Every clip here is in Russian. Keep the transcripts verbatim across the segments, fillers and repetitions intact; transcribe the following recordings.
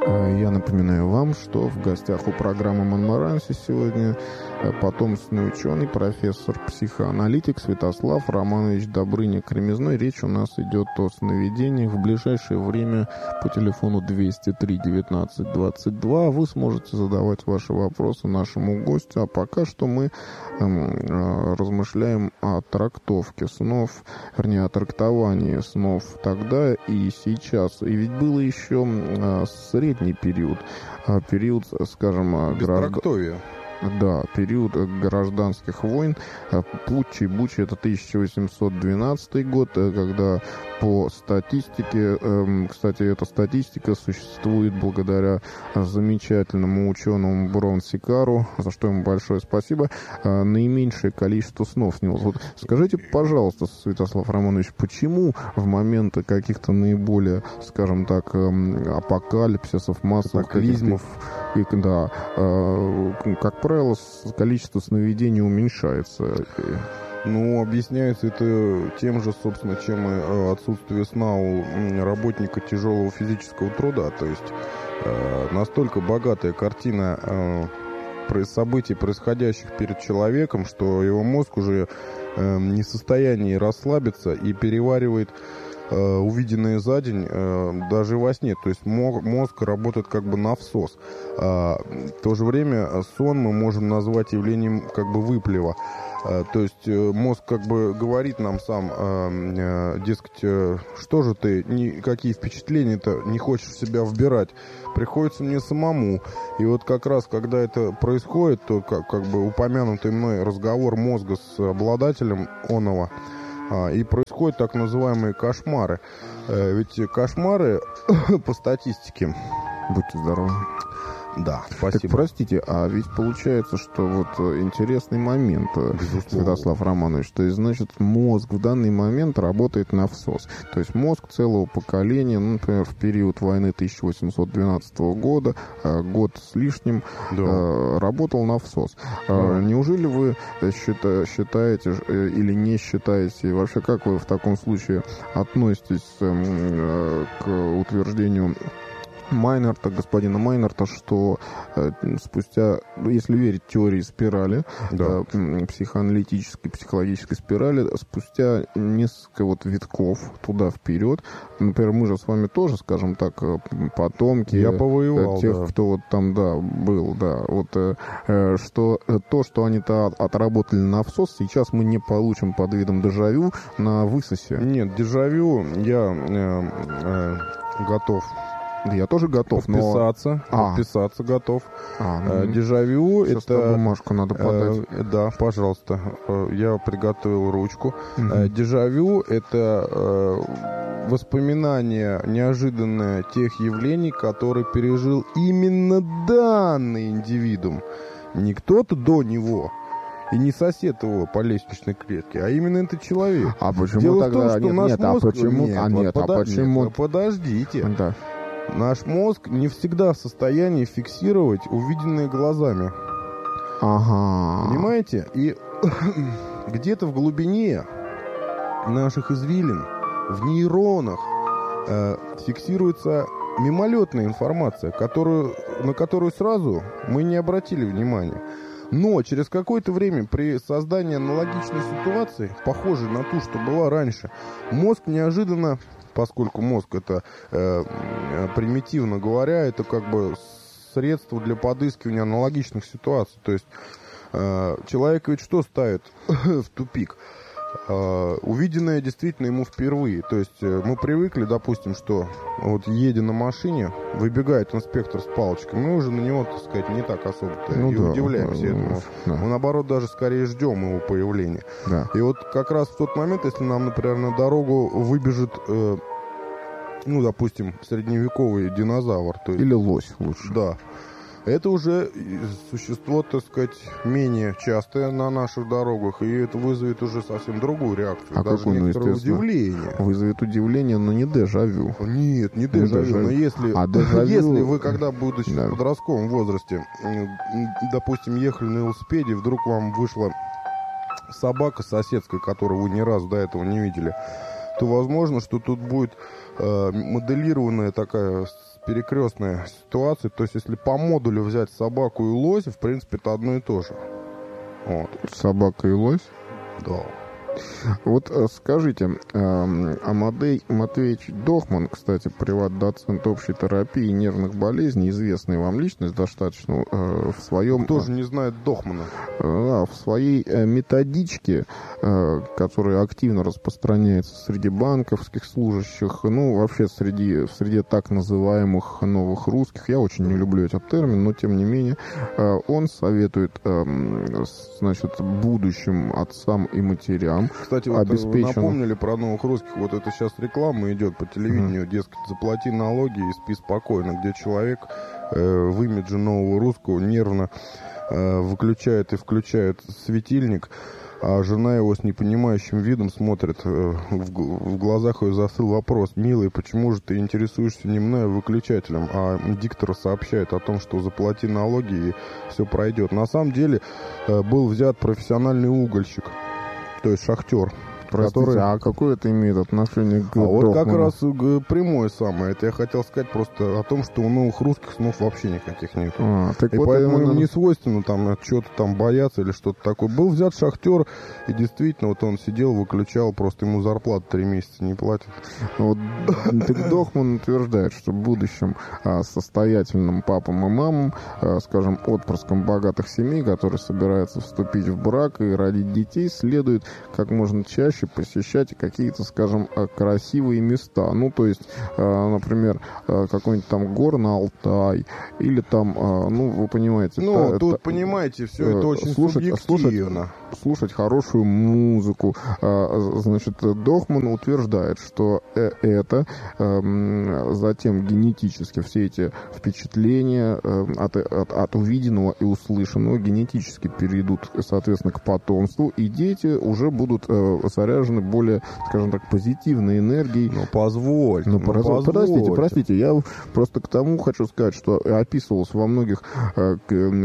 Я напоминаю вам, что в гостях у программы «Монмаранси» сегодня потомственный ученый, профессор, психоаналитик Святослав Романович Добрыня-Кремезной. Речь у нас идет о сновидениях. В ближайшее время по телефону двести три девятнадцать двадцать два вы сможете задавать ваши вопросы нашему гостю. А пока что мы э, размышляем о трактовке снов, вернее, о трактовании снов тогда и сейчас. И ведь было еще э, средний период, э, период, скажем, граждан... Да, период гражданских войн, путчи, Бучи, это тысяча восемьсот двенадцатый год, когда по статистике, кстати, эта статистика существует благодаря замечательному ученому Бронсикару, за что ему большое спасибо, наименьшее количество снов снилось. Вот скажите, пожалуйста, Святослав Романович, почему в моменты каких-то наиболее, скажем так, апокалипсисов, массовых катаклизмов, да, как правило, количество сновидений уменьшается? Ну, объясняется это тем же, собственно, чем и отсутствие сна у работника тяжелого физического труда. То есть э, настолько богатая картина э, событий, происходящих перед человеком, что его мозг уже э, не в состоянии расслабиться и переваривает увиденное за день даже во сне. То есть мозг работает как бы на всос. В то же время сон мы можем назвать явлением как бы выплева. То есть мозг как бы говорит нам сам, дескать, что же ты, какие впечатления-то не хочешь в себя вбирать, приходится мне самому. И вот как раз, когда это происходит, то как, как бы упомянутый мной разговор мозга с обладателем оного, и происходят так называемые кошмары. Ведь кошмары, по статистике... Будьте здоровы. Да, спасибо. Так, простите, а ведь получается, что вот интересный момент, безусловно, Святослав Романович, то есть, значит, мозг в данный момент работает на всос. То есть мозг целого поколения, ну, например, в период войны тысяча восемьсот двенадцатого года, год с лишним, да, работал на всос. Да. Неужели вы счита, считаете или не считаете, вообще как вы в таком случае относитесь к утверждению Майнарта, господина Майнарта, что э, спустя, если верить теории спирали, да, э, психоаналитической, психологической спирали, спустя несколько вот витков туда вперед, например, мы же с вами тоже, скажем так, потомки Я повоевал, тех, да. кто вот там, да, был, да, вот, э, что то, что они-то отработали на всос, сейчас мы не получим под видом дежавю на высосе. Нет, дежавю я э, э, готов. Я тоже готов, подписаться, но... подписаться а. готов. А, ну, Дежавю сейчас это... бумажку надо подать. Э, да, пожалуйста. Я приготовил ручку. Угу. Дежавю это э, воспоминание неожиданное тех явлений, которые пережил именно данный индивидуум. Не кто-то до него. И не сосед его по лестничной клетке, а именно этот человек. А почему Дело тогда... в том, что нет, наш нет, мозг... А почему... Нет, а, нет, вот а почему... Нет, подождите. Да. Наш мозг не всегда в состоянии фиксировать увиденное глазами. Ага. Понимаете? И где-то в глубине наших извилин, в нейронах, э, фиксируется мимолетная информация, которую, на которую сразу мы не обратили внимания. Но через какое-то время при создании аналогичной ситуации, похожей на ту, что была раньше, мозг неожиданно, поскольку мозг это, э, примитивно говоря, это как бы средство для подыскивания аналогичных ситуаций. То есть э, человек ведь что ставит в тупик? Uh, увиденное действительно ему впервые. То есть uh, мы привыкли, допустим, что вот едя на машине, выбегает инспектор с палочкой, мы уже на него, так сказать, не так особо-то ну, и да, удивляемся да, этому. Да. Мы, наоборот, даже скорее ждем его появления. Да. И вот как раз в тот момент, если нам, например, на дорогу выбежит, uh, ну, допустим, средневековый динозавр. То есть, или лось лучше. Да. Это уже существо, так сказать, менее частое на наших дорогах, и это вызовет уже совсем другую реакцию. А даже какое, ну, некоторое удивление. Вызовет удивление, но не дежавю. Нет, не дежавю. дежавю. Но если, а дежавю... если вы, когда будучи да. в подростковом возрасте, допустим, ехали на велосипеде, вдруг вам вышла собака соседская, которую вы ни разу до этого не видели, то возможно, что тут будет э, моделированная такая перекрестная ситуация. То есть, если по модулю взять собаку и лось, в принципе, это одно и то же. Вот. Собака и лось? Да. Вот скажите, Амадей Матвеевич Дохман, кстати, приват-доцент общей терапии нервных болезней, известная вам личность достаточно в своем... Кто же не знает Дохмана? В своей методичке, которая активно распространяется среди банковских служащих, ну, вообще среди, среди так называемых новых русских, я очень не люблю этот термин, но тем не менее, он советует, значит, будущим отцам и матерям. Кстати, вот вы напомнили про новых русских. Вот это сейчас реклама идет по телевидению, mm-hmm. дескать, заплати налоги и спи спокойно, где человек э, в имидже нового русского нервно э, выключает и включает светильник, а жена его с непонимающим видом смотрит. Э, в, в глазах ее застыл вопрос: «Милый, почему же ты интересуешься не мной, а выключателем?» А диктор сообщает о том, что заплати налоги и все пройдет. На самом деле э, был взят профессиональный угольщик, то есть шахтер. Простите, который... а какое это имеет отношение к А вот Дохману? Как раз прямое самое. Это я хотел сказать просто о том, что у новых русских снов вообще никаких нет. А, и вот поэтому им не свойственно там что-то там бояться или что-то такое. Был взят шахтер, и действительно вот он сидел, выключал, просто ему зарплату три месяца не платят. Вот так Дохман утверждает, что будущим а, состоятельным папам и мамам, а, скажем, отпрыском богатых семей, которые собираются вступить в брак и родить детей, следует как можно чаще посещать какие-то, скажем, красивые места. Ну, то есть, например, какой-нибудь там горный Алтай, или там, ну, вы понимаете... Ну, это, тут, это, понимаете, все это очень слушать, субъективно. Слушать, слушать хорошую музыку. Значит, Дохман утверждает, что это затем генетически все эти впечатления от, от, от увиденного и услышанного генетически перейдут, соответственно, к потомству, и дети уже будут заряжены более, скажем так, позитивной энергией. Ну, позволь. Ну, ну позволь. Подождите, простите, я просто к тому хочу сказать, что описывалось во многих э,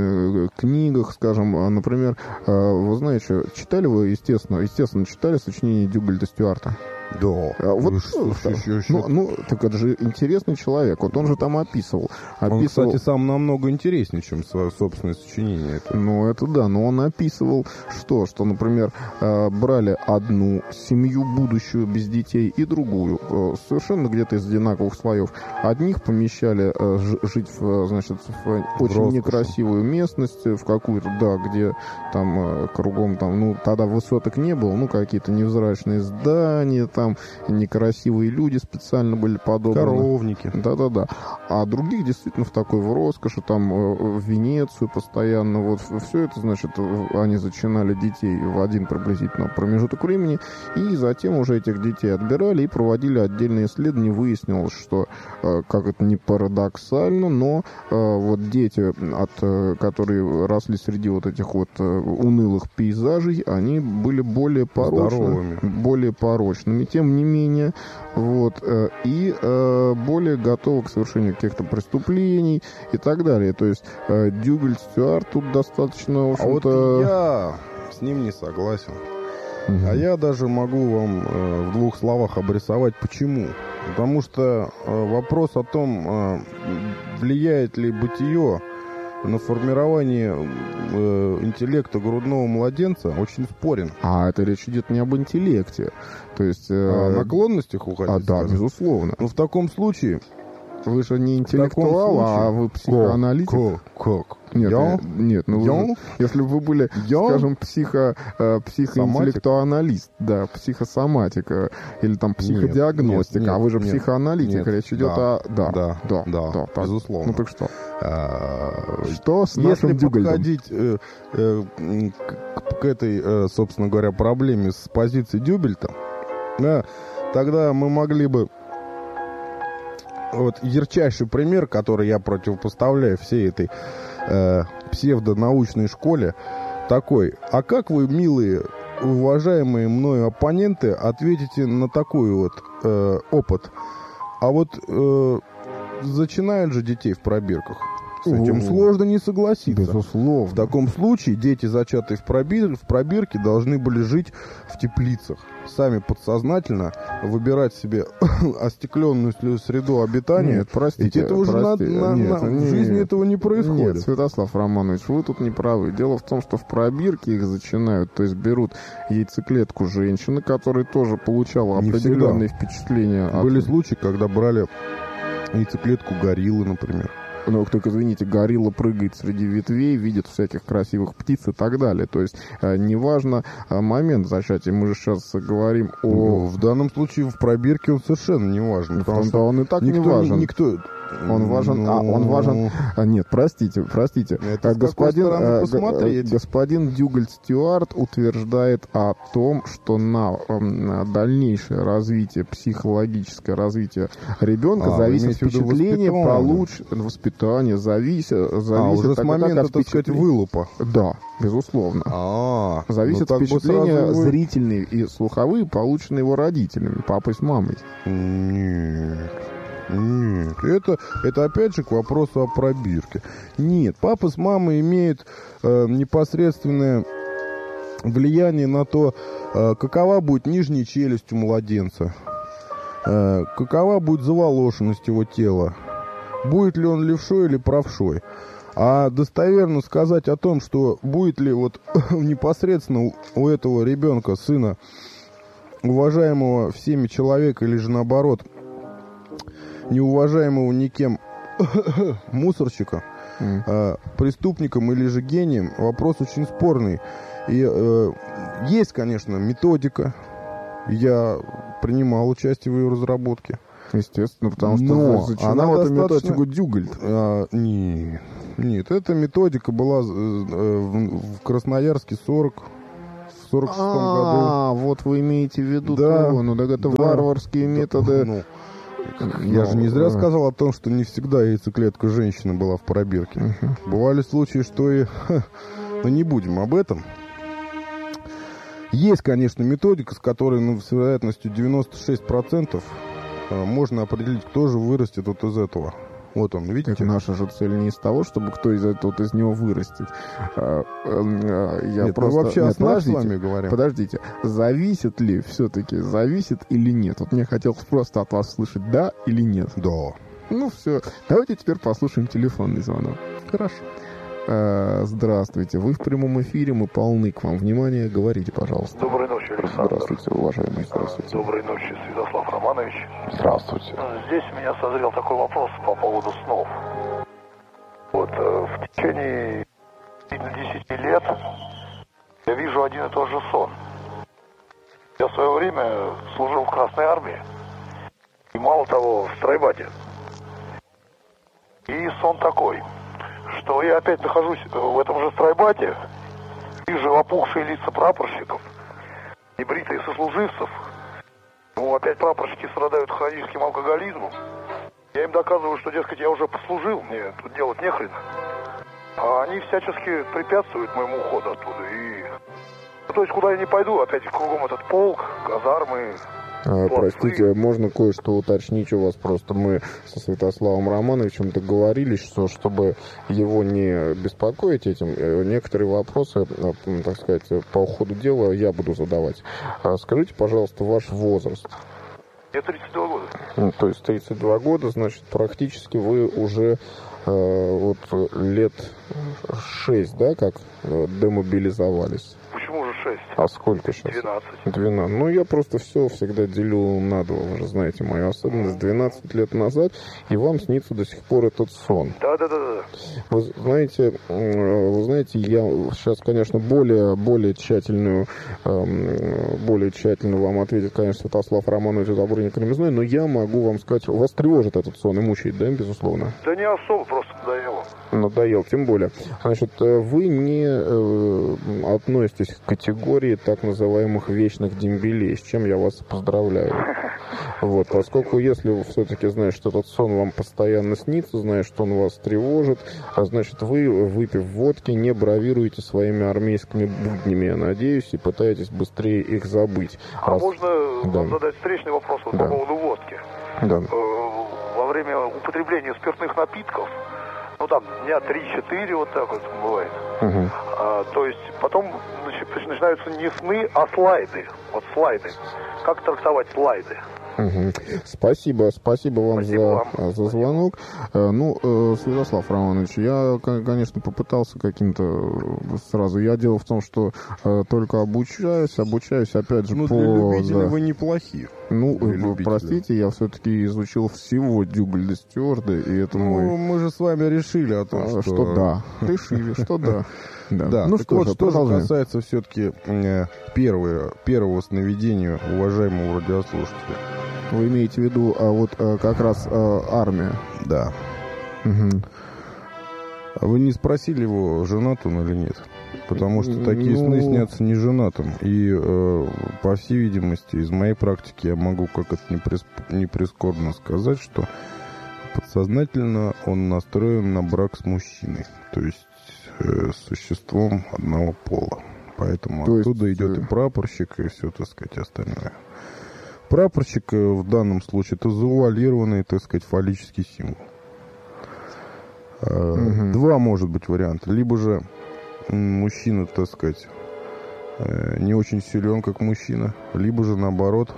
книгах, скажем, например, э, вы знаете, читали вы, естественно, естественно, читали сочинение Дюгальда Стюарта? Да. А вот, ну, что, еще, еще. Ну, ну, так это же интересный человек. Вот он же там описывал. описывал... Он, кстати, сам намного интереснее, чем свое собственное сочинение. Это. Ну, это да. Но он описывал, что, что, например, брали одну семью будущую без детей и другую. Совершенно где-то из одинаковых слоев. Одних помещали жить в, значит, в очень Роскошь. некрасивую местность, в какую-то, да, где там кругом, там, ну, тогда высоток не было, ну, какие-то невзрачные здания, там некрасивые люди специально были подобраны. Коровники. Да-да-да. А других действительно в такой в роскоши, там в Венецию постоянно. Вот все это, значит, они зачинали детей в один приблизительно промежуток времени, и затем уже этих детей отбирали и проводили отдельные исследования. Выяснилось, что, как это не парадоксально, но вот дети, от, которые росли среди вот этих вот унылых пейзажей, они были более порочными, более порочными, тем не менее, вот, и э, более готовы к совершению каких-то преступлений и так далее. То есть э, Дюгальд Стюарт тут достаточно, в общем-то... А вот я с ним не согласен. Угу. А я даже могу вам э, в двух словах обрисовать, почему. Потому что э, вопрос о том, э, влияет ли бытие на формирование э, интеллекта грудного младенца, очень спорен. А это речь идет не об интеллекте. То есть... Э, о наклонностях уходить. А, да, безусловно. Но в таком случае... Вы же не интеллектуал, случае... а вы психоаналитик. Как? Как? Нет, я? нет, ну вы, если бы вы были, я? скажем, психо, э, психоинтеллектуалист, да, психосоматик, или там психодиагностик, нет, нет, а вы же нет, психоаналитик, нет, речь идет да, о... Да, да, да, да, да так, безусловно. Ну так что? А, что с нашим Дюгальдом? Если подходить э, э, к, к этой, э, собственно говоря, проблеме с позиции Дюбельта, да, тогда мы могли бы... Вот ярчайший пример, который я противопоставляю всей этой э, псевдонаучной школе, такой: а как вы, милые, уважаемые мною оппоненты, ответите на такой вот э, опыт? А вот э, зачинают же детей в пробирках. С этим сложно не согласиться. Безусловно. В таком случае дети, зачатые в, пробир, в пробирке, должны были жить в теплицах. Сами подсознательно выбирать себе остекленную среду обитания. Нет, простите. Ведь это уже простите, на, на, нет, на, нет, в жизни этого не происходит. Нет, Святослав Романович, вы тут не правы. Дело в том, что в пробирке их зачинают, то есть берут яйцеклетку женщины, которая тоже получала Не определенные всегда. впечатления. От... Были случаи, когда брали яйцеклетку гориллы, например. Ну, только, извините, горилла прыгает среди ветвей, видит всяких красивых птиц и так далее. То есть, э, неважно э, момент зачатия. Мы же сейчас говорим о... Ну, в данном случае в пробирке он совершенно не важен. Потому что он и так никто, не важен. Никто... Он важен, ну... а, он важен, а, нет, простите, простите, Это господин, а, посмотреть. господин Дюгальд Стюарт утверждает о том, что на, на дальнейшее развитие, психологическое развитие ребенка а, зависит впечатление, полученное воспитание, зависит, зависит а, уже так, с момента, так, так сказать, вылупа. Да, безусловно. А, зависит ну, впечатления вы... зрительные и слуховые, полученные его родителями, папой с мамой. Нет. Нет, это, это опять же к вопросу о пробирке. Нет, папа с мамой имеют э, непосредственное влияние на то, э, какова будет нижняя челюсть у младенца, э, какова будет заволошенность его тела, будет ли он левшой или правшой. А достоверно сказать о том, что будет ли вот непосредственно у этого ребенка, сына, уважаемого всеми человека, или же наоборот, неуважаемого никем мусорщика, mm. э, преступником или же гением, вопрос очень спорный. И э, есть, конечно, методика. Я принимал участие в ее разработке. Естественно, потому что Но зачинал эту достаточно... методику Дюгальд. А, нет, нет, эта методика была э, в, в Красноярске сорок в сорок шестом году. А, вот вы имеете в виду да, того, ну так это да, варварские да, методы. Ну, я же не зря сказал о том, что не всегда яйцеклетка женщины была в пробирке. Uh-huh. Бывали случаи, что и... Но не будем об этом. Есть, конечно, методика, с которой, ну, с вероятностью девяносто шесть процентов можно определить, кто же вырастет вот из этого. Вот он, видите? Так наша же цель не из того, чтобы кто из этого из него вырастет. А, а, я нет, просто... мы вообще нет, о снах с вами говорим. Подождите, зависит ли все-таки, зависит или нет? Вот мне хотелось просто от вас слышать, да или нет. Да. Ну все, давайте теперь послушаем телефонный звонок. Хорошо. А, здравствуйте, вы в прямом эфире, мы полны к вам. Внимание, говорите, пожалуйста. Доброй ночи, Александр. Здравствуйте, уважаемый, здравствуйте. Доброй ночи, Святослав Романович. Здравствуйте. Здесь у меня созрел такой вопрос по поводу снов. Вот э, в течение десяти лет я вижу один и тот же сон. Я в свое время служил в Красной Армии. И мало того, в стройбате. И сон такой, что я опять нахожусь в этом же стройбате, вижу опухшие лица прапорщиков, небритые сослуживцев. Ну, опять прапорщики страдают хроническим алкоголизмом. Я им доказываю, что, дескать, я уже послужил, мне тут делать нехрен. А они всячески препятствуют моему уходу оттуда. И... Ну, то есть, куда я не пойду, опять кругом этот полк, казармы. А, простите, можно кое-что уточнить у вас? Просто мы со Святославом Романовичем договорились, что чтобы его не беспокоить этим, некоторые вопросы, так сказать, по ходу дела я буду задавать. А скажите, пожалуйста, ваш возраст. Мне тридцать два года. Ну, то есть тридцать два года, значит, практически вы уже э, вот лет шесть, да, как э, демобилизовались? Почему же шесть? А сколько сейчас? двенадцать. двенадцать. Ну, я просто все всегда делю на два. Вы же знаете мою особенность. двенадцать лет назад, и вам снится до сих пор этот сон. Да, да, да, да. Вы знаете, вы знаете, я сейчас, конечно, более, более тщательную, более тщательно вам ответит, конечно, Святослав Романович Забурник Ремезной, но я могу вам сказать, вас тревожит этот сон и мучает, да, безусловно? Да не особо, просто надоело. Надоел, тем более. Значит, вы не э, относитесь к категории так называемых вечных дембелей, с чем я вас поздравляю. Вот, поскольку если вы все-таки знаете, что этот сон вам постоянно снится, знаете, что он вас тревожит, а значит, вы, выпив водки, не бравируете своими армейскими буднями, я надеюсь, и пытаетесь быстрее их забыть. А Раз... можно да. задать встречный вопрос вот да. по поводу водки? Да. Во время употребления спиртных напитков ну там дня три-четыре, вот так вот бывает. Угу. А, то есть потом значит, начинаются не сны, а слайды. Вот слайды. Как трактовать слайды? Угу. Спасибо, спасибо вам Спасибо за, вам. за звонок. Э, ну, э, Святослав Романович, я, конечно, попытался каким-то сразу. Я дело в том, что э, только обучаюсь, обучаюсь, опять же, ну, по... для любителей да. вы неплохие. Ну, любителя. Простите, я все-таки изучил всего Дюбль де Стюарда, и это ну, мой... мы же с вами решили о том, что... Что да, решили, что да. Да, да. Ну так что вот, же, что же продолжаем. касается все-таки э, первого, первого сновидения уважаемого радиослушателя. Вы имеете в виду а вот а, как раз а, армия? Да. Угу. А вы не спросили его, женат он или нет? Потому что такие ну... сны снятся не женатым. И, э, по всей видимости, из моей практики я могу, как это не, присп... не прискорбно сказать, что подсознательно он настроен на брак с мужчиной. То есть э, с существом одного пола. Поэтому То оттуда есть... идет и прапорщик, и все, так сказать, остальное. Прапорщик в данном случае это завуалированный, так сказать, фаллический символ. Угу. Два может быть варианта. Либо же мужчина, так сказать, не очень силен, как мужчина, либо же наоборот,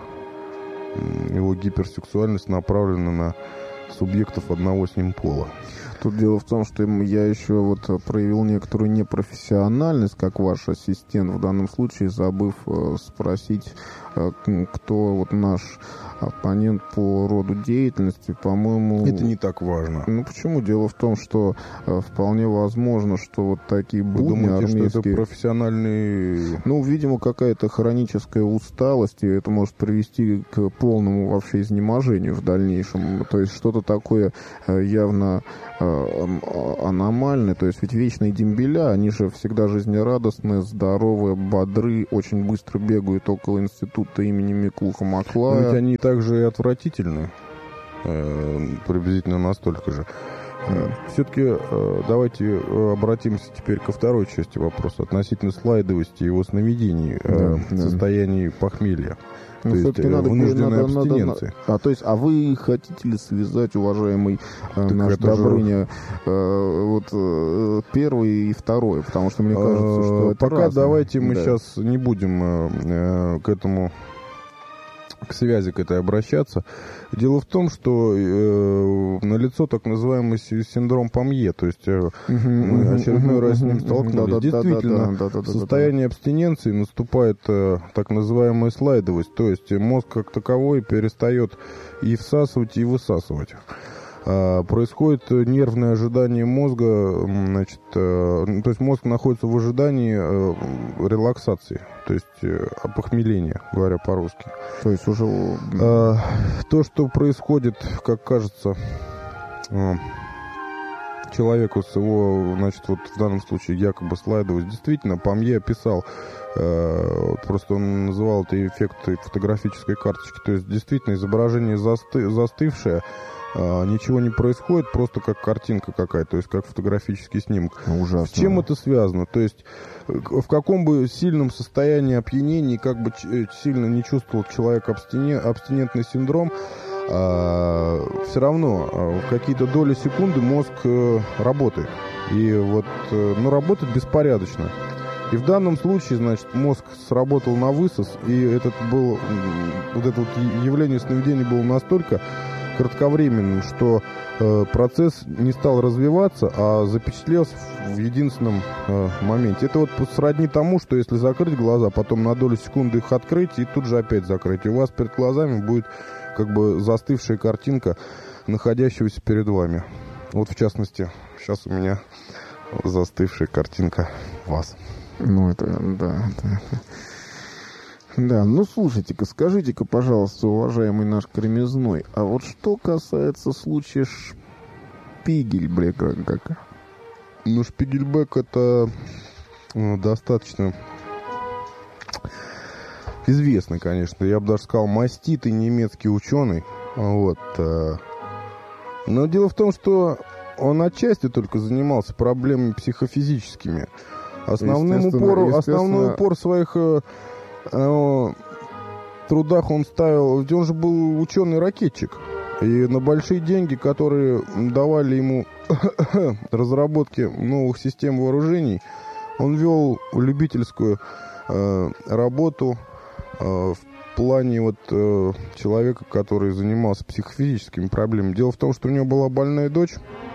его гиперсексуальность направлена на субъектов одного с ним пола. Тут дело в том, что я еще вот проявил некоторую непрофессиональность, как ваш ассистент, в данном случае забыв э, спросить, э, кто вот наш оппонент по роду деятельности, по-моему... Это не так важно. Ну почему? Дело в том, что э, вполне возможно, что вот такие будни Вы думаете, армейские... что это профессиональный... Ну, видимо, какая-то хроническая усталость, и это может привести к полному вообще изнеможению в дальнейшем. То есть что-то такое э, явно... аномальны, то есть ведь вечные дембеля, они же всегда жизнерадостные, здоровые, бодры, очень быстро бегают около института имени Миклуха Маклая. Но ведь они также и отвратительны, э, приблизительно настолько же. Mm. Все-таки э, давайте обратимся теперь ко второй части вопроса относительно слайдовости его сновидений э, да, в да. состоянии похмелья. Ну, то есть надо, вынужденной надо, абстиненции. Надо, а то есть, а вы хотите ли связать, уважаемый э, наш это Добрыня, же... э, вот э, первый и второй, потому что мне кажется, что э, это пока разное. давайте мы да. сейчас не будем э, к этому, к связи к этой обращаться. Дело в том, что э, налицо так называемый синдром Помье, то есть э, мы очередной раз с ним столкнулись. Действительно, в состоянии абстиненции наступает э, так называемая слайдовость, то есть мозг как таковой перестает и всасывать, и высасывать. Uh, происходит нервное ожидание мозга, значит, uh, то есть мозг находится в ожидании uh, релаксации, то есть uh, опохмеления, говоря по-русски. То есть уже... Uh, то, что происходит, как кажется, uh, человеку с его, значит, вот в данном случае якобы слайдовость, действительно, Помье описал, uh, просто он называл это эффект фотографической карточки, то есть действительно изображение засты, застывшее, А, ничего не происходит, просто как картинка какая-то, то есть как фотографический снимок. Ужасно. С чем это связано? То есть в каком бы сильном состоянии опьянения, как бы сильно не чувствовал человек абстинент, абстинентный синдром, а, все равно а, в какие-то доли секунды мозг а, работает. И вот, ну, работает беспорядочно. И в данном случае, значит, мозг сработал на высос, и этот был, вот это вот явление сновидения было настолько кратковременным, что э, процесс не стал развиваться, а запечатлелся в единственном э, моменте. Это вот сродни тому, что если закрыть глаза, потом на долю секунды их открыть и тут же опять закрыть, и у вас перед глазами будет как бы застывшая картинка находящегося перед вами. Вот в частности, сейчас у меня застывшая картинка вас. Ну это, да, да. Да, ну слушайте-ка, скажите-ка, пожалуйста, уважаемый наш Кремезной, а вот что касается случая Шпигельбека, как? Ну, Шпигельбек это ну, достаточно известный, конечно, я бы даже сказал, маститый немецкий ученый, вот. Но дело в том, что он отчасти только занимался проблемами психофизическими. Основным упором, основной упор своих в трудах он ставил, он же был ученый-ракетчик, И на большие деньги, которые давали ему разработки новых систем вооружений, он вел любительскую э, работу э, в плане вот э, человека, который занимался психофизическими проблемами. Дело в том, что у него была больная дочь,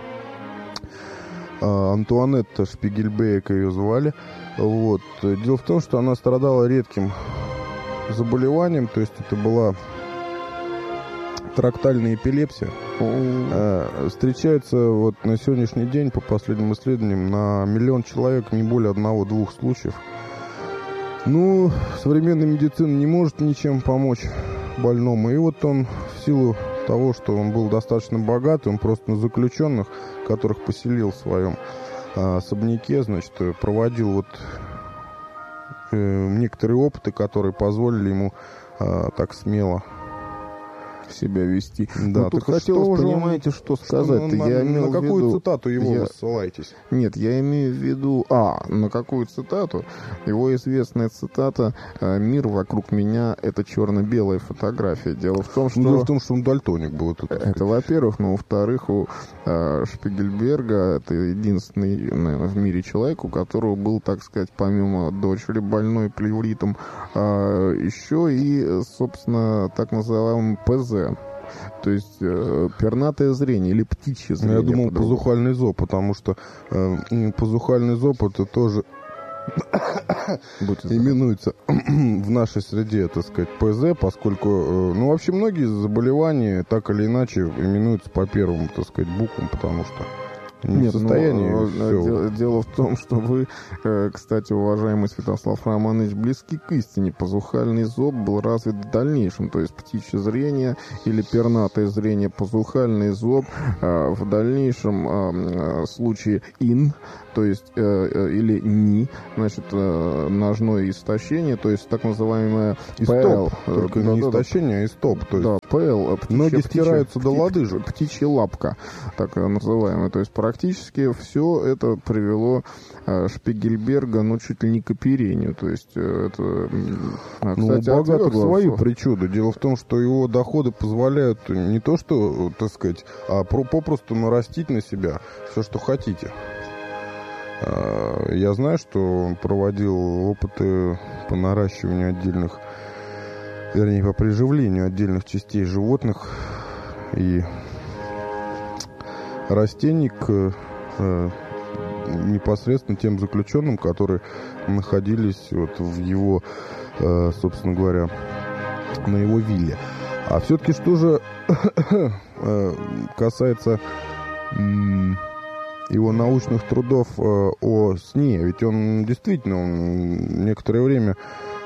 э, Антуанетта Шпигельбейк ее звали. Вот. Дело в том, что она страдала редким заболеванием, то есть это была трактальная эпилепсия. Э, встречается вот на сегодняшний день, по последним исследованиям, на миллион человек не более одного-двух случаев. Ну, современная медицина не может ничем помочь больному. И вот он, в силу того, что он был достаточно богат, он просто на заключенных, которых поселил в своем э, особняке, значит, проводил вот э, некоторые опыты, которые позволили ему э, так смело себя вести. Да, ну, тут так хотелось, что же понимаете, он, что сказать. Что, на, я на, имел на какую в виду, цитату его я... вы ссылаетесь? Нет, я имею в виду... А, на какую цитату? Его известная цитата «Мир вокруг меня — это черно-белая фотография». Дело в том, что... Дело в том, что он дальтоник был. Это, это во-первых. Но во-вторых, у э, Шпигельберга это единственный, наверное, в мире человек, у которого был, так сказать, помимо дочери больной плевритом, э, еще и, собственно, так называемый ПЗ. То есть э, пернатое зрение или птичье зрение. Я думал, пазухальный зоб, потому что э, пазухальный зоб это тоже именуется в нашей среде, так сказать, ПЗ, поскольку, э, ну, вообще многие заболевания так или иначе именуются по первым, так сказать, буквам, потому что не Нет, в состоянии. Ну, все. дело, дело в том, что вы, кстати, уважаемый Святослав Романович, близки к истине. Пазухальный зоб был развит в дальнейшем, то есть птичье зрение или пернатое зрение, пазухальный зоб в дальнейшем случае ин, то есть или ни, значит, ножное истощение, то есть так называемое и ПЛ. Стоп, только да, не да, истощение, а и стоп. То есть да, ПЛ. Птичья, ноги птичья, стираются птичья, до лодыжек. Птичья лапка, так называемая. То есть практически все это привело э, Шпигельберга, ну, чуть ли не к оперению. То есть э, это... А, кстати, ну, у богатых свои все. причуды. Дело в том, что его доходы позволяют не то, что, так сказать, а про, попросту нарастить на себя все, что хотите. Я знаю, что он проводил опыты по наращиванию отдельных, вернее, по приживлению отдельных частей животных и растений к э, непосредственно тем заключенным, которые находились вот в его, э, собственно говоря, на его вилле. А все-таки что же касается его научных трудов о сне, ведь он действительно он некоторое время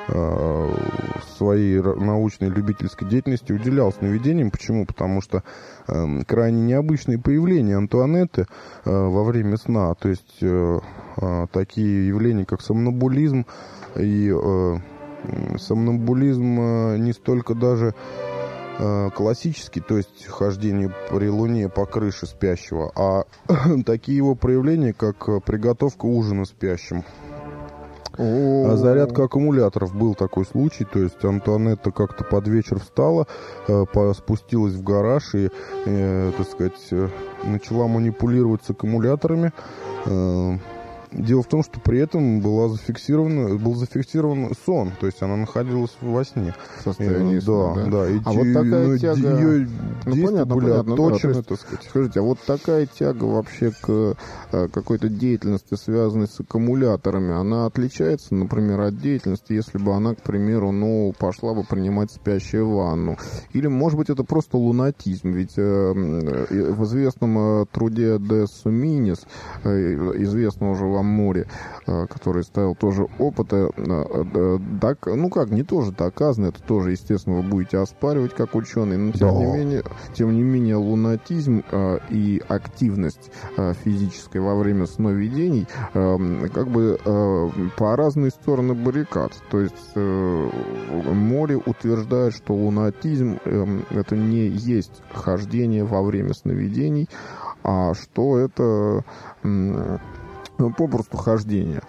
своей научной любительской деятельности уделял сновидениям. Почему? Потому что э, крайне необычные появления Антуанетты э, во время сна, то есть э, э, такие явления, как сомнамбулизм, и э, сомнамбулизм э, не столько даже э, классический, то есть хождение при луне по крыше спящего, а такие его проявления, как приготовка ужина спящим. А зарядка аккумуляторов. Был такой случай, то есть Антуанетта как-то под вечер встала, э, спустилась в гараж и, э, так сказать, э, начала манипулировать с аккумуляторами. Э, дело в том, что при этом была зафиксирована, был зафиксирован сон, то есть она находилась во сне. В состоянии и, сна, да, да. да. И а вот такая ну, тяга... Ее ну, действия понятно, были понятно, отточены, да, так сказать. Скажите, а вот такая тяга вообще к э, какой-то деятельности, связанной с аккумуляторами, она отличается, например, от деятельности, если бы она, к примеру, ну, пошла бы принимать спящую ванну? Или, может быть, это просто лунатизм? Ведь э, в известном э, труде De Suminis, э, известном уже вам море, э, который ставил тоже опыты, э, э, док, ну как, не тоже доказано, это тоже, естественно, вы будете оспаривать как ученый, но тем, да. не менее, тем не менее лунатизм э, и активность э, физическая во время сновидений э, как бы э, по разные стороны баррикад. То есть э, море утверждает, что лунатизм э, это не есть хождение во время сновидений, а что это э, попросту хождение.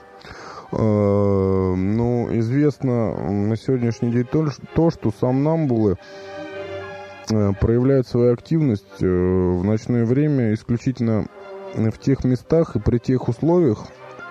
Ну, известно на сегодняшний день то, то что сомнамбулы проявляют свою активность в ночное время исключительно в тех местах и при тех условиях,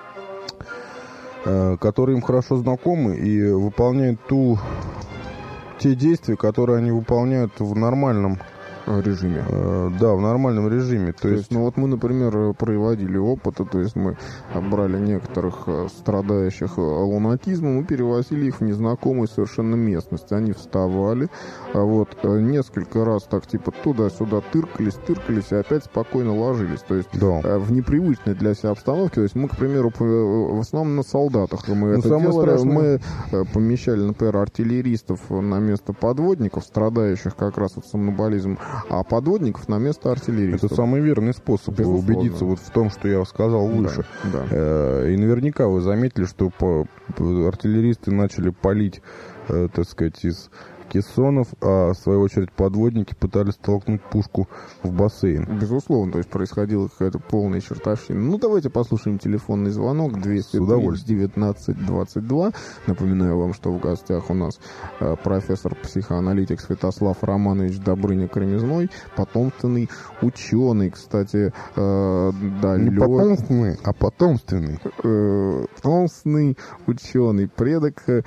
которые им хорошо знакомы, и выполняют ту, те действия, которые они выполняют в нормальном режиме. Э, да, в нормальном режиме. То, то есть, есть, ну вот мы, например, проводили опыты, то есть мы брали некоторых страдающих лунатизмом и перевозили их в незнакомую совершенно местность. Они вставали, а вот несколько раз так типа туда-сюда тыркались, тыркались и опять спокойно ложились. То есть да. в непривычной для себя обстановке. То есть мы, к примеру, в основном на солдатах мы ну, это делали. Страшное... Мы помещали, например, артиллеристов на место подводников, страдающих как раз от сомноболизмом, а подводников на место артиллеристов. Это самый верный способ Безусловно. убедиться вот в том, что я сказал выше. Да, да. И наверняка вы заметили, что по... артиллеристы начали палить, так сказать, из кессонов, а в свою очередь подводники пытались толкнуть пушку в бассейн. Безусловно, то есть происходила какая-то полная чертовщина. Ну, давайте послушаем телефонный звонок двести девятнадцать двадцать два. Напоминаю вам, что в гостях у нас э, профессор-психоаналитик Святослав Романович Добрыня-Кремезной, потомственный ученый, кстати, э, да, не Лё... потомственный, а потомственный. Э, потомственный ученый, предок э,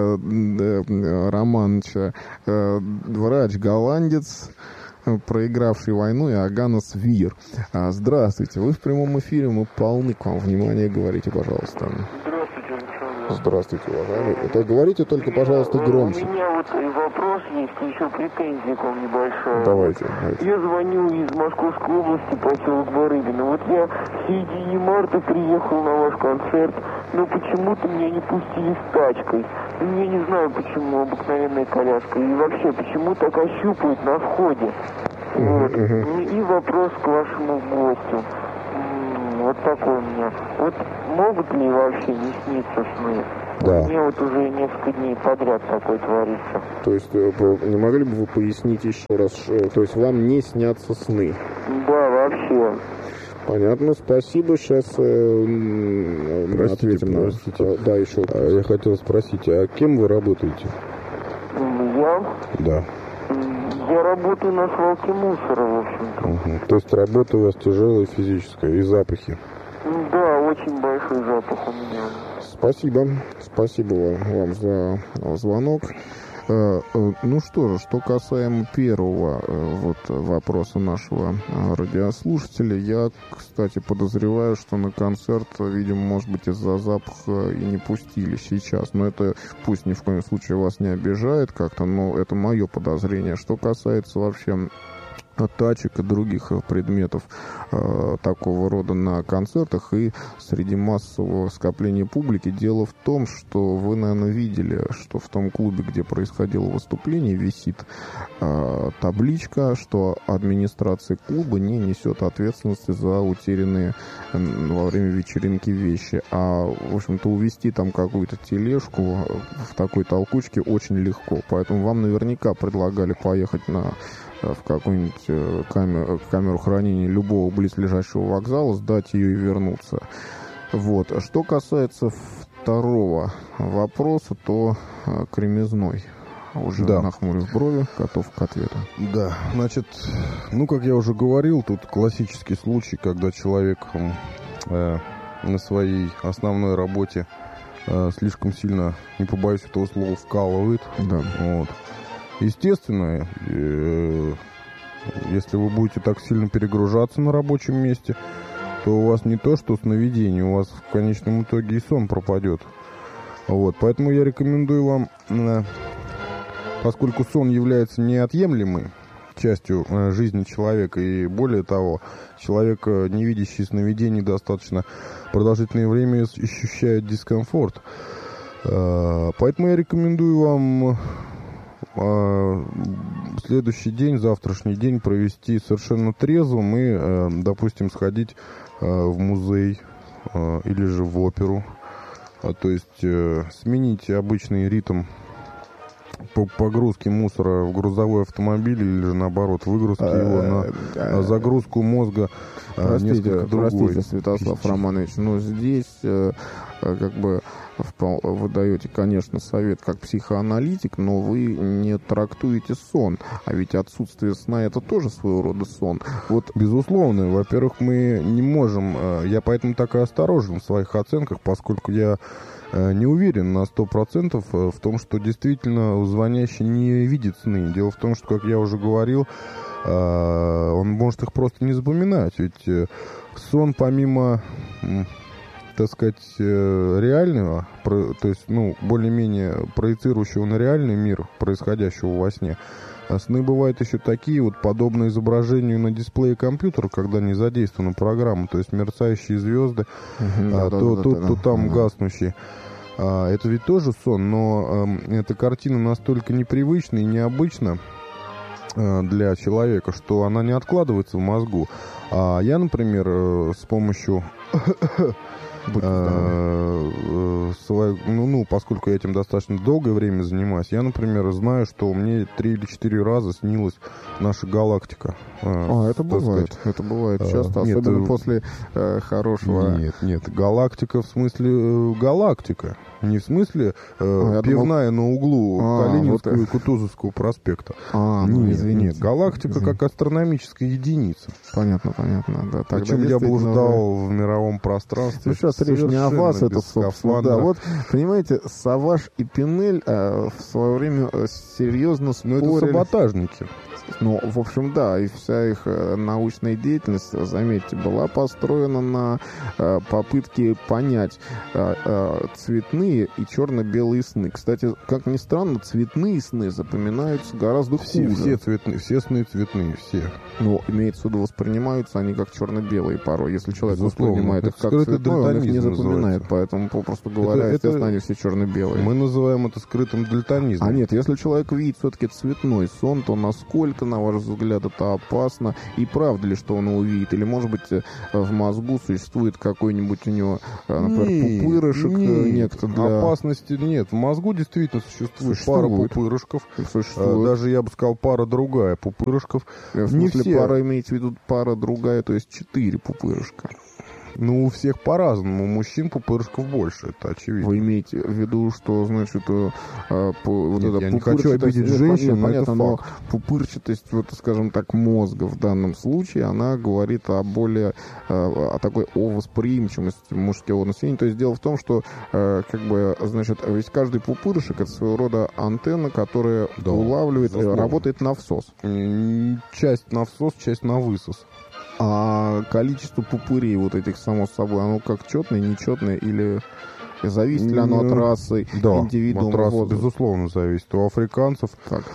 э, Романовича, врач-голландец, проигравший войну, Иоганнес Вир. Здравствуйте, вы в прямом эфире, мы полны к вам внимания, говорите, пожалуйста. Здравствуйте, Александр. Здравствуйте, уважаемый. Это говорите только, пожалуйста, громче. У меня вот вопрос есть, и еще претензия к вам небольшая. Давайте, давайте. Я звоню из Московской области, поселок Барыбино. Вот я в середине марта приехал на ваш концерт, но почему-то меня не пустили с тачкой. Я не знаю, почему, обыкновенная коляска. И вообще, почему так ощупывают на входе. Uh-huh, вот. uh-huh. И вопрос к вашему гостю. Вот такой у меня. Вот могут ли вообще не сниться сны? Да. Мне вот уже несколько дней подряд такое творится. То есть, не могли бы вы пояснить еще раз, то есть вам не снятся сны? Да, вообще. Понятно, спасибо. Сейчас э, простите, ответим на... Простите. Да, еще. А, я хотел спросить, а кем вы работаете? Я? Да. Я работаю на свалке мусора, в общем-то. Угу. То есть работа у вас тяжелая, физическая, и запахи? Да, очень большой запах у меня. Спасибо. Спасибо вам за звонок. Ну что же, что касаемо первого вот вопроса нашего радиослушателя, я, кстати, подозреваю, что на концерт, видимо, может быть, из-за запаха и не пустили сейчас. Но это пусть ни в коем случае вас не обижает как-то, но это мое подозрение. Что касается вообще тачек и других предметов э, такого рода на концертах и среди массового скопления публики. Дело в том, что вы, наверное, видели, что в том клубе, где происходило выступление, висит э, табличка, что администрация клуба не несет ответственности за утерянные э, во время вечеринки вещи. А, в общем-то, увезти там какую-то тележку в такой толкучке очень легко. Поэтому вам наверняка предлагали поехать на в какую-нибудь камеру, камеру хранения любого близлежащего вокзала, сдать ее и вернуться. Вот. Что касается второго вопроса, то Кремезной, уже да. нахмурив брови, готов к ответу. Да, значит, ну, как я уже говорил, тут классический случай, когда человек э, на своей основной работе э, слишком сильно, не побоюсь этого слова, вкалывает. Да. Вот. Естественно, э, если вы будете так сильно перегружаться на рабочем месте, то у вас не то что сновидение, у вас в конечном итоге и сон пропадет. Вот, поэтому я рекомендую вам, э, поскольку сон является неотъемлемой частью э, жизни человека, и более того, человек, не видящий сновидений, достаточно продолжительное время ощущает дискомфорт. Э, поэтому я рекомендую вам следующий день, завтрашний день провести совершенно трезвым и, э, допустим, сходить э, в музей э, или же в оперу. А, то есть э, сменить обычный ритм по погрузке мусора в грузовой автомобиль или же, наоборот, выгрузки его на, на загрузку мозга. Простите, несколько другой. Простите, Святослав Романович, но здесь э, как бы вы даете, конечно, совет как психоаналитик, но вы не трактуете сон. А ведь отсутствие сна — это тоже своего рода сон. Вот, безусловно, во-первых, мы не можем... Я поэтому так и осторожен в своих оценках, поскольку я не уверен на сто процентов в том, что действительно звонящий не видит сны. Дело в том, что, как я уже говорил, он может их просто не запоминать. Ведь сон, помимо, так сказать, реального, то есть, ну, более-менее проецирующего на реальный мир происходящего во сне, сны бывают еще такие, вот подобные изображению на дисплее компьютера, когда не задействована программа, то есть мерцающие звезды, угу, а, да, то, да, то, да, то да. там ага. гаснущие. А, это ведь тоже сон, но а, эта картина настолько непривычна и необычна а, для человека, что она не откладывается в мозгу. А я, например, с помощью... Uh, свой, ну, ну, поскольку я этим достаточно долгое время занимаюсь, я, например, знаю, что мне три или четыре раза снилась наша галактика. Uh, а, это бывает, сказать. это бывает часто, uh, особенно нет, после uh, хорошего... Нет, нет, галактика в смысле uh, галактика. Не в смысле uh, а, пивная думал... на углу а, Калининского вот... и Кутузовского проспекта. А, ну, нет, извините. Нет, галактика извините. как астрономическая единица. Понятно, понятно. Да. Причем я блуждал уже... в мировом пространстве. Ну, сейчас речь не о вас, это, собственно, да. Вот, понимаете, Саваш и Пинель э, в свое время э, серьезно спорили. Ну, это саботажники. Ну, в общем, да, и вся их э, научная деятельность, заметьте, была построена на э, попытке понять э, э, цветные и черно-белые сны. Кстати, как ни странно, цветные сны запоминаются гораздо все, хуже. Все цветные, все сны цветные, все. Ну, имеется в виду, воспринимаются они как черно-белые порой. Если человек Безусловно. воспринимает их как цветной, он их не запоминает. Называется. Поэтому, попросту говоря, это, естественно, это, они все черно-белые. Мы называем это скрытым дальтонизмом. А нет, если человек видит все-таки цветной сон, то насколько, на ваш взгляд, это опасно? И правда ли, что он увидит? Или, может быть, в мозгу существует какой-нибудь у него, например, нет, пупырышек нет, некто для... Опасности нет. В мозгу действительно существует, существует. пара пупырышков. Существует. Даже, я бы сказал, пара другая пупырышков. В смысле, не все. Пара имеется в виду пара другая, то есть четыре пупырышка. Ну, у всех по-разному. У мужчин пупырышков больше, это очевидно. Вы имеете в виду, что, значит, э, по, вот Нет, это я не хочу обидеть женщин, но это но факт. Пупырчатость, вот, скажем так, мозга в данном случае, она говорит о более, э, о такой, о восприимчивости мужского населения. То есть дело в том, что, э, как бы, значит, ведь каждый пупырышек — это своего рода антенна, которая да, улавливает, э, работает на всос. Часть на всос, часть на высос. А количество пупырей вот этих, само собой, оно как четное, нечетное, или зависит ли оно от расы, да, индивидуума? От расы, безусловно, зависит. У африканцев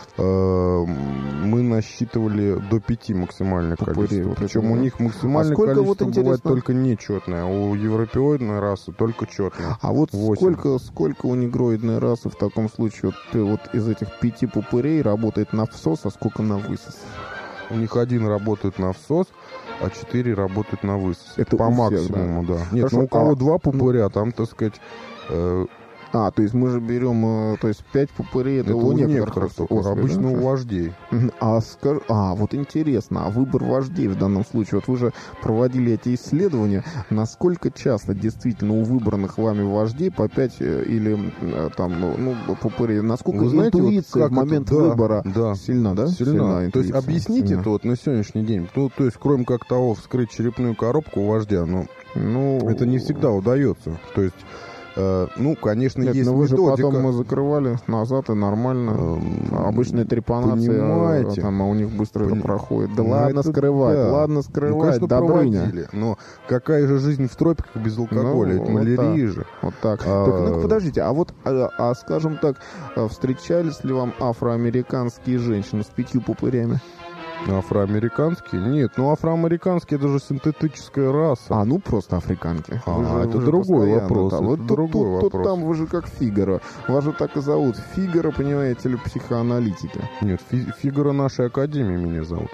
э, мы насчитывали до пяти максимальное пупырей, количество. Вот Причем это, у да. них максимальное а количество вот бывает только нечетное, а у европеоидной расы только четное. А вот сколько, сколько у негроидной расы в таком случае вот, вот из этих пяти пупырей работает на всос, а сколько на высос? У них один работает на всос, а четыре работают на высос. Это по всех, максимуму, да. да. Нет, Хорошо, ну у кого а... два пупыря, там, так сказать... Э... А, то есть мы же берем, то есть пять пупырей, это, это у некоторых, некоторых только, особей, обычно да? у вождей. А, скаж... а, вот интересно, а выбор вождей в данном случае, вот вы же проводили эти исследования, насколько часто действительно у выбранных вами вождей по пять или там, ну, пупырей, насколько вы знаете, интуиция вот в момент это, выбора да, сильна, да? Сильна. Сильна то есть объясните сильна. это вот на сегодняшний день, то, то есть кроме как того, вскрыть черепную коробку у вождя, но ну, это не всегда удается, то есть ну, конечно, Нет, есть но вы методика. Же потом мы закрывали назад, и нормально. Эм, Обычная трепанация, понимаете, там, а у них быстро Пон... это проходит. Да ну, ладно это, скрывать, да. ладно скрывать, ну, конечно, Добрыня. проводили, но какая же жизнь в тропиках без алкоголя? Ну, это вот малярия так, же. Вот так. А... так. Ну, подождите, а вот, а, а скажем так, встречались ли вам афроамериканские женщины с пятью пупырями? Афроамериканские? Нет, ну афроамериканские — это же синтетическая раса. А, ну просто африканки. А, же, это другой вопрос. Да. Это вот другой тут, вопрос. Тут там вы же как Фигаро. Вас же так и зовут. Фигаро, понимаете ли, психоаналитики. Нет, фи- Фигаро нашей академии меня зовут.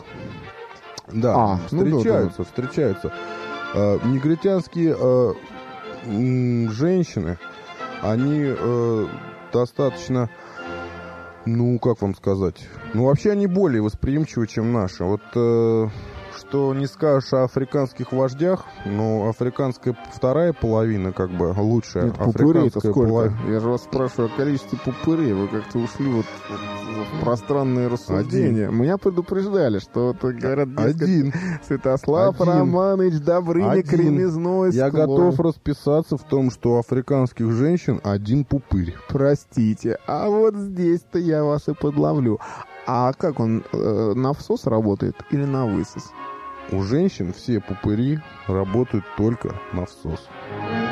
Да, а, встречаются, ну, да, да. встречаются. Э, негритянские э, м, женщины, они э, достаточно... Ну, как вам сказать? Ну, вообще они более восприимчивы, чем наши. Вот э, что не скажешь о африканских вождях, но африканская вторая половина, как бы, лучшая. Нет, пупырей-то африканская сколько? половина. Я же вас спрашиваю о количестве пупырей. Вы как-то ушли вот, вот в пространные рассуждения. Один. Меня предупреждали, что вот, говорят, дескать, Один. Святослав Один. Романович Добрыня Один. Кремезной Я склон. готов расписаться в том, что у африканских женщин один пупырь. Простите, а вот здесь-то я вас и подловлю. А как он, э, на всос работает или на высос? У женщин все пупыри работают только на всос.